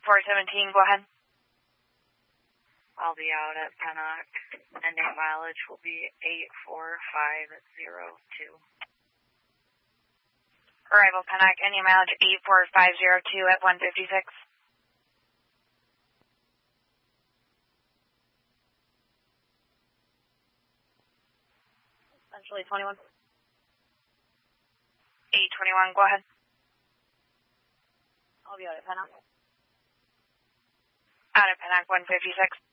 417, go ahead. I'll be out at Pennock. Ending mileage will be 84502. Arrival Pennock, ending mileage 84502 at 156. Essentially 21. 821, go ahead. I'll be out at Pennock. Out at Pennock, 156.